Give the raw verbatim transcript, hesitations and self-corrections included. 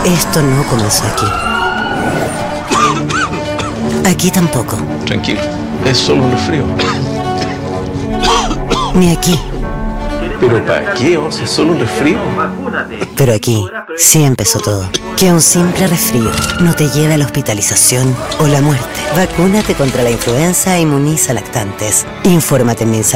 Esto no comenzó aquí. Aquí tampoco. Tranquilo, es solo un resfrío. Ni aquí. ¿Pero para qué? O sea, es solo un resfrío. Pero aquí sí empezó todo. Que un simple resfrío no te lleve a la hospitalización o la muerte. Vacúnate contra la influenza e inmuniza lactantes. Infórmate en Minsa.